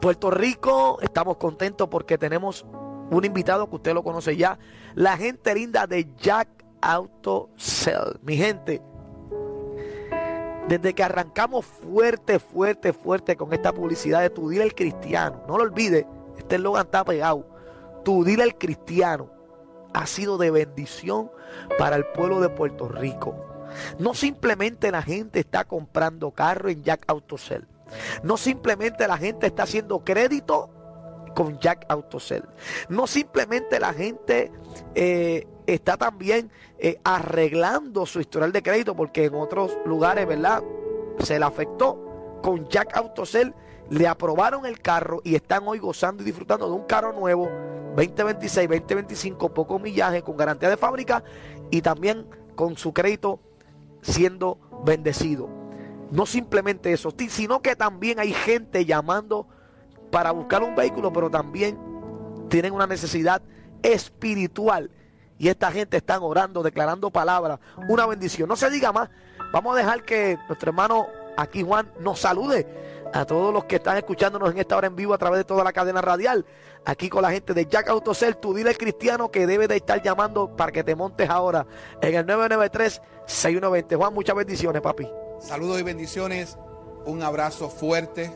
Puerto Rico, estamos contentos porque tenemos un invitado que usted lo conoce ya, la gente linda de Jack Auto Sales. Mi gente, desde que arrancamos fuerte con esta publicidad de tu dealer cristiano, no lo olvides, este eslogan está pegado, tu dealer cristiano ha sido de bendición para el pueblo de Puerto Rico. No simplemente la gente está comprando carro en Jack Auto Sales, no simplemente la gente está haciendo crédito con Jack Auto Sales, no simplemente la gente está también arreglando su historial de crédito, porque en otros lugares, ¿verdad?, se le afectó. Con Jack Auto Sales le aprobaron el carro y están hoy gozando y disfrutando de un carro nuevo 2026, 2025, poco millaje, con garantía de fábrica y también con su crédito siendo bendecido. No simplemente eso, sino que también hay gente llamando para buscar un vehículo, pero también tienen una necesidad espiritual. Y esta gente están orando, declarando palabras, una bendición. No se diga más. Vamos a dejar que nuestro hermano aquí, Juan, nos salude a todos los que están escuchándonos en esta hora en vivo a través de toda la cadena radial. Aquí con la gente de Jack Auto Sales, tu dealer cristiano que debe de estar llamando para que te montes ahora en el 993-6120. Juan, muchas bendiciones, papi. Saludos y bendiciones. Un abrazo fuerte.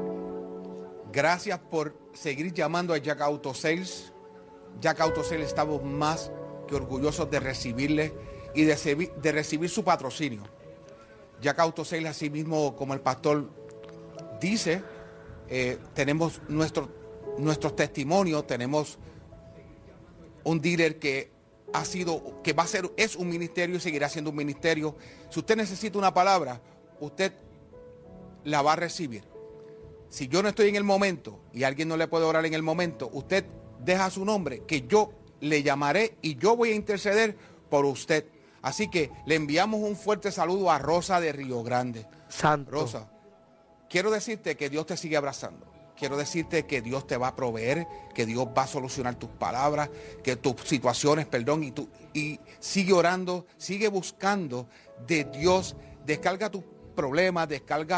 Gracias por seguir llamando a Jack Auto Sales. Jack Auto Sales, estamos más que orgullosos de recibirle y de recibir su patrocinio. Jack Auto Sales, así mismo como el pastor dice, tenemos nuestros testimonios, tenemos un dealer que es un ministerio y seguirá siendo un ministerio. Si usted necesita una palabra, usted la va a recibir. Si yo no estoy en el momento y alguien no le puede orar en el momento, usted deja su nombre, que yo le llamaré y yo voy a interceder por usted. Así que le enviamos un fuerte saludo a Rosa de Río Grande. Santo. Rosa, quiero decirte que Dios te sigue abrazando. Quiero decirte que Dios te va a proveer, que Dios va a solucionar tus palabras, que tus situaciones, y sigue orando, sigue buscando de Dios. Descarga tus problemas, descarga